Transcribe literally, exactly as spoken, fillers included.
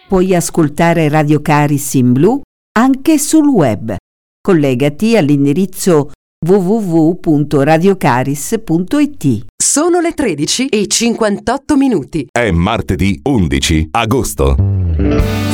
Puoi ascoltare Radio Caris in blu anche sul web. Collegati all'indirizzo w w w punto radiocaris punto i t. Sono le tredici e cinquantotto minuti. È martedì undici agosto.